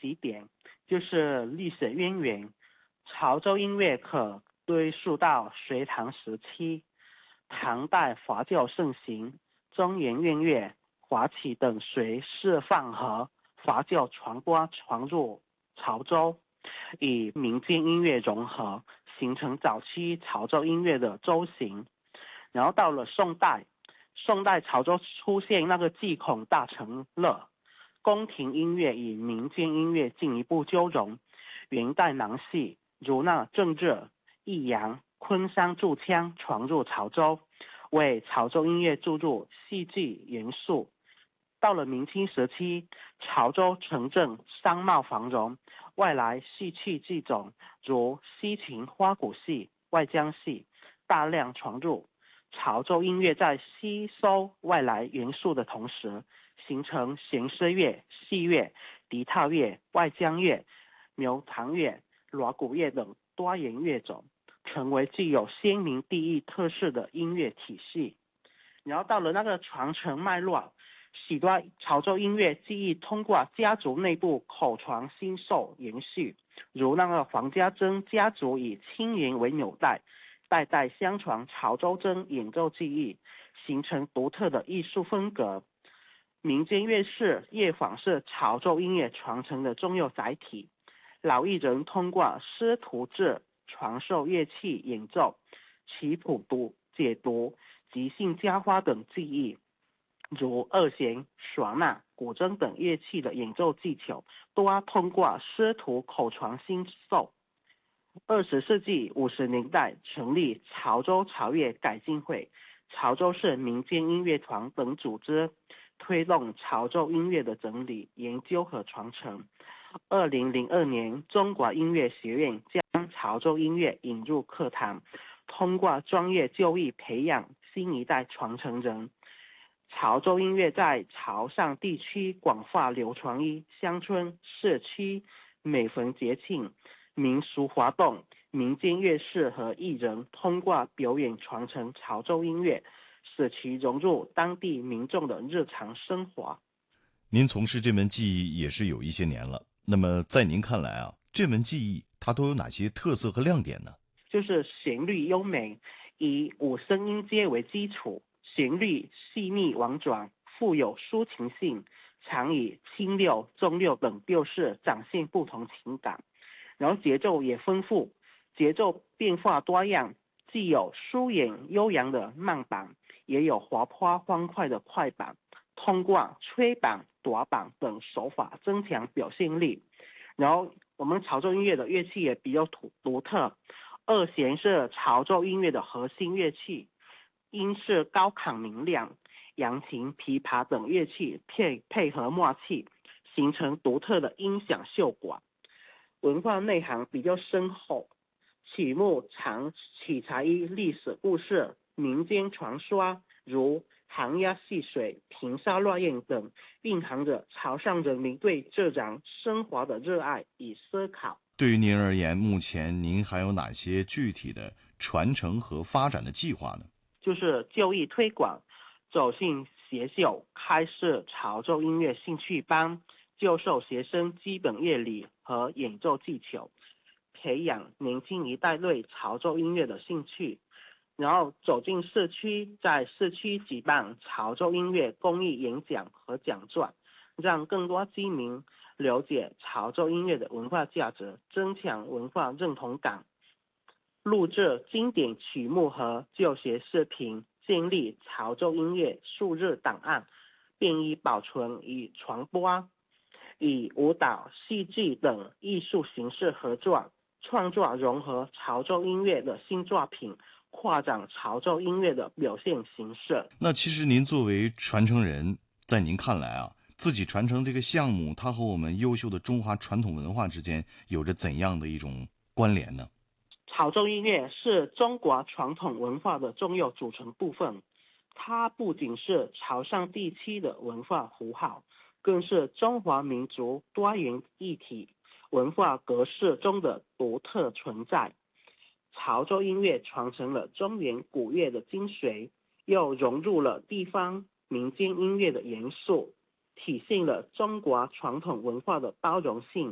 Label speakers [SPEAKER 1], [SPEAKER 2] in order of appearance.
[SPEAKER 1] 几点，就是历史渊源。潮州音乐可追溯到隋唐时期，唐代华教盛行，中原乐乐、华旗等随释放和华教传入潮州，与民间音乐融合，形成早期潮州音乐的州形。然后到了宋代，潮州出现那个祭孔大成乐，宫廷音乐与民间音乐进一步交融。元代南戏如那郑热、益阳、昆山驻腔传入潮州，为潮州音乐注入戏剧元素。到了明清时期，潮州城镇商贸繁荣，外来戏曲剧种如西秦花鼓戏、外江戏大量传入。潮州音乐在吸收外来元素的同时，形成弦诗乐、戏乐、笛套乐、外江乐、苗堂乐、锣鼓乐等多元乐种，成为具有鲜明地域特色的音乐体系。然后到了那个传承脉络，许多潮州音乐技艺通过家族内部口传心授延续，如那个黄家珍家族以青云为纽带，代代相传潮州筝演奏技艺，形成独特的艺术风格。民间乐事乐坊是潮州音乐传承的重要载体，老艺人通过师徒制传授乐器演奏、曲谱解读、即兴加花等技艺，如二弦、唢呐、古筝等乐器的演奏技巧，都要通过师徒口传心授。20世纪50年代成立潮州潮乐改进会、潮州市民间音乐团等组织，推动潮州音乐的整理、研究和传承。2002年，中国音乐学院将潮州音乐引入课堂，通过专业教育培养新一代传承人。潮州音乐在潮汕地区广泛流传于乡村、社区，每逢节庆、民俗活动，民间乐事和艺人通过表演传承潮州音乐，使其融入当地民众的日常生活。
[SPEAKER 2] 您从事这门技艺也是有一些年了，那么在您看来啊，这门技艺它都有哪些特色和亮点呢？
[SPEAKER 1] 就是旋律优美，以5声音阶为基础，旋律细腻婉转，富有抒情性，常以轻六、重六等调式展现不同情感。然后节奏也丰富，节奏变化多样，既有疏远悠扬的慢板，也有活泼欢快的快板。通过吹板、短板等手法增强表现力。然后我们潮州音乐的乐器也比较独特，二弦是潮州音乐的核心乐器，音是高亢明亮，扬琴、琵琶等乐器配合默契，形成独特的音响效果。文化内涵比较深厚，曲目常取材于历史故事、民间传说，如寒鸦戏水、平沙落雁等，蕴含着潮汕人民对自然生活的热爱与思考。
[SPEAKER 2] 对于您而言，目前您还有哪些具体的传承和发展的计划呢？
[SPEAKER 1] 就是教育推广，走进学校开设潮州音乐兴趣班，教授学生基本乐理和演奏技巧，培养年轻一代对潮州音乐的兴趣。然后走进社区，在社区举办潮州音乐公益演讲和讲座，让更多居民了解潮州音乐的文化价值，增强文化认同感。录制经典曲目和教学视频，建立潮州音乐数字档案，便于保存与传播。与舞蹈、戏剧等艺术形式合作，创作融合潮州音乐的新作品，扩展潮州音乐的表现形式。
[SPEAKER 2] 那其实您作为传承人，在您看来啊，自己传承这个项目，它和我们优秀的中华传统文化之间有着怎样的一种关联呢？
[SPEAKER 1] 潮州音乐是中国传统文化的重要组成部分，它不仅是潮汕地区的文化符号，更是中华民族多元一体文化格式中的独特存在。潮州音乐传承了中原古乐的精髓，又融入了地方民间音乐的元素，体现了中国传统文化的包容性